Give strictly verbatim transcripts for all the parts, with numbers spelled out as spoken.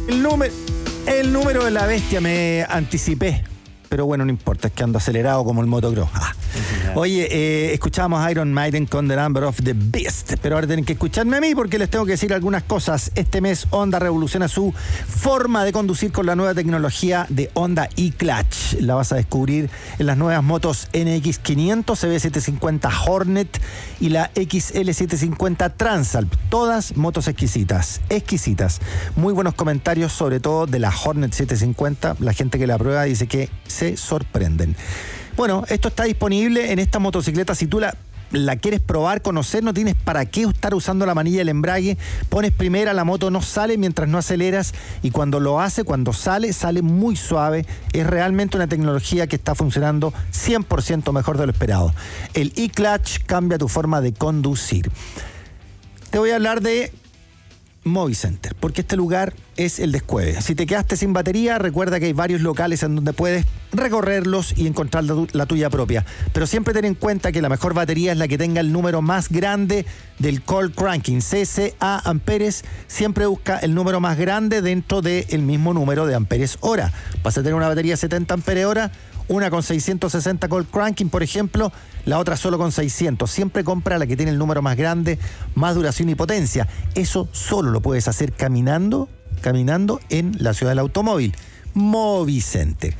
El número, el número de la bestia me anticipé. Pero bueno, no importa, es que ando acelerado como el motocross. Ah. Oye, eh, escuchamos Iron Maiden con The Number of the Beast, pero ahora tienen que escucharme a mí porque les tengo que decir algunas cosas. Este mes Honda revoluciona su forma de conducir con la nueva tecnología de Honda eClutch. La vas a descubrir en las nuevas motos N X quinientos, C B setecientos cincuenta Hornet y la X L setecientos cincuenta Transalp. Todas motos exquisitas, exquisitas. Muy buenos comentarios, sobre todo de la Hornet setecientos cincuenta. La gente que la prueba dice que se sorprenden. Bueno, esto está disponible en esta motocicleta. Si tú la, la quieres probar, conocer, no tienes para qué estar usando la manilla del embrague. Pones primera, la moto no sale mientras no aceleras, y cuando lo hace, cuando sale, sale muy suave. Es realmente una tecnología que está funcionando cien por ciento mejor de lo esperado. El eClutch cambia tu forma de conducir. Te voy a hablar de Movicenter, porque este lugar es el descueve. Si te quedaste sin batería, recuerda que hay varios locales en donde puedes recorrerlos y encontrar la, tu- la tuya propia. Pero siempre ten en cuenta que la mejor batería es la que tenga el número más grande del Cold Cranking. C C A amperes, siempre busca el número más grande dentro del mismo número de amperes hora. Vas a tener una batería setenta amperes hora, una con seiscientos sesenta Cold Cranking, por ejemplo, la otra solo con seiscientos. Siempre compra la que tiene el número más grande, más duración y potencia. Eso solo lo puedes hacer caminando, caminando en la ciudad del automóvil. Movicenter.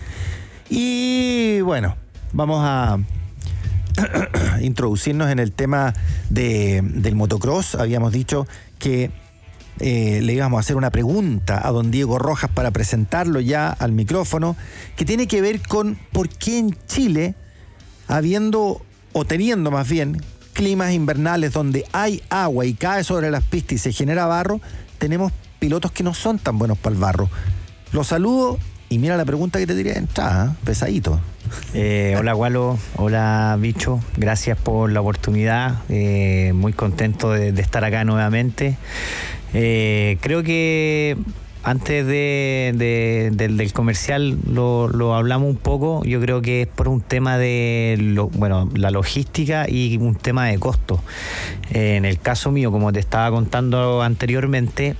Y bueno, vamos a introducirnos en el tema de, del motocross. Habíamos dicho que Eh, le íbamos a hacer una pregunta a don Diego Rojas para presentarlo ya al micrófono, que tiene que ver con por qué en Chile, habiendo o teniendo más bien climas invernales donde hay agua y cae sobre las pistas y se genera barro, tenemos pilotos que no son tan buenos para el barro. Los saludo y mira la pregunta que te tiré de entrada, ¿eh? Pesadito. Eh, hola Gualo, hola Bicho, gracias por la oportunidad, eh, muy contento de, de estar acá nuevamente. Eh, creo que antes de, de, de, del comercial lo, lo hablamos un poco. Yo creo que es por un tema de lo, bueno, la logística y un tema de costo. Eh, en el caso mío, como te estaba contando anteriormente,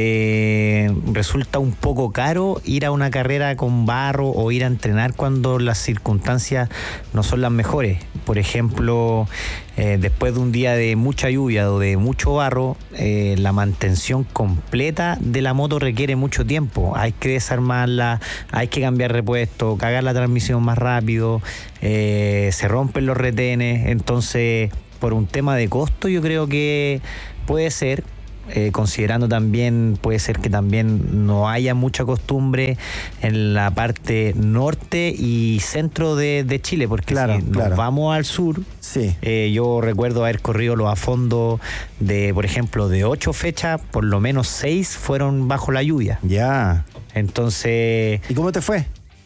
Eh, resulta un poco caro ir a una carrera con barro o ir a entrenar cuando las circunstancias no son las mejores. Por ejemplo, eh, después de un día de mucha lluvia o de mucho barro, eh, la mantención completa de la moto requiere mucho tiempo. Hay que desarmarla, hay que cambiar repuesto, cagar la transmisión más rápido, eh, se rompen los retenes. Entonces, por un tema de costo, yo creo que puede ser. Eh, considerando también, puede ser que también no haya mucha costumbre en la parte norte y centro de, de Chile, porque claro, si claro. nos vamos al sur, sí. eh, yo recuerdo haber corrido los a fondo de, por ejemplo, de ocho fechas, por lo menos seis fueron bajo la lluvia. Ya. Entonces... ¿Y cómo te fue?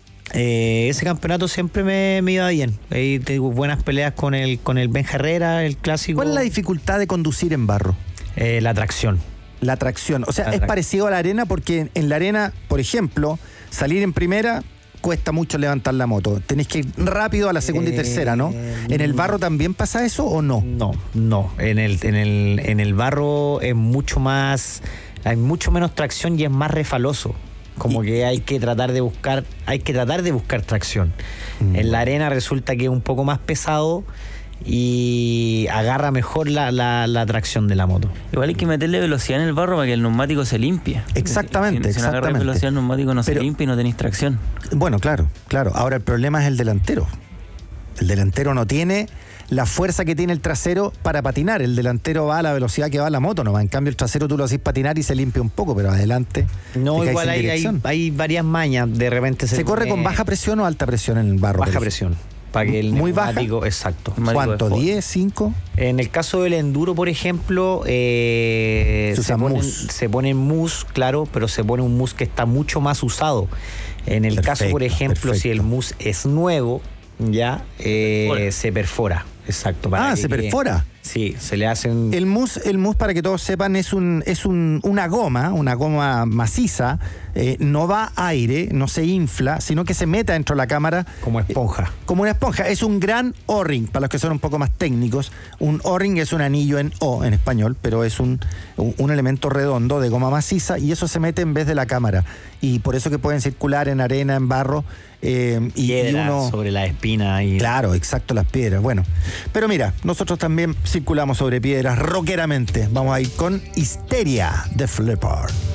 Eh, ese campeonato siempre me, me iba bien. Ahí tengo buenas peleas con el, con el Benja Herrera, el clásico. ¿Cuál es la dificultad de conducir en barro? Eh, la tracción. La tracción. O sea, La es trac- parecido a la arena porque en la arena, por ejemplo, salir en primera cuesta mucho levantar la moto. Tenés que ir rápido a la segunda y Eh, tercera, ¿no? ¿En el barro también pasa eso o no? No, no. En el, en el, en el barro es mucho más, hay mucho menos tracción y es más refaloso. Como Y- que hay que tratar de buscar, hay que tratar de buscar tracción. Mm. En la arena resulta que es un poco más pesado y agarra mejor la, la, la tracción de la moto. Igual hay que meterle velocidad en el barro para que el neumático se limpie. Exactamente, Si, si no agarras exactamente. velocidad, el neumático no Pero- se limpia y no tenéis tracción. Bueno, claro, claro. Ahora el problema es el delantero. El delantero no tiene la fuerza que tiene el trasero para patinar. El delantero va a la velocidad que va la moto, no va. En cambio, el trasero tú lo haces patinar y se limpia un poco, pero adelante. No, te caes igual sin hay, hay, dirección. hay varias mañas. De repente se, ¿Se corre con pone baja presión o alta presión en el barro? baja por presión. Para que el Muy baja. neumático, exacto. Neumático ¿Cuánto? de sport. ¿diez? ¿cinco? En el caso del enduro, por ejemplo, eh, Se usa ponen, mousse. se pone mousse, claro, pero se pone un mousse que está mucho más usado. En el caso, por Perfecto, ejemplo, si perfecto. el mousse es nuevo, ya eh, perfora. se perfora. Exacto. para Ah, que se quede- perfora. Sí, se le hace un... El mousse, el mousse, para que todos sepan, es un es un, una goma, una goma maciza, eh, no va aire, no se infla, sino que se mete dentro de la cámara. Como esponja. Eh, como una esponja. Es un gran O-ring, para los que son un poco más técnicos. Un O-ring es un anillo en O en español, pero es un, un elemento redondo de goma maciza y eso se mete en vez de la cámara. Y por eso que pueden circular en arena, en barro. Eh, y, Piedra y uno, sobre la espina. Y... Claro, exacto, las piedras. Bueno, pero mira, nosotros también circulamos sobre piedras rockeramente. Vamos a ir con Histeria de Flipper.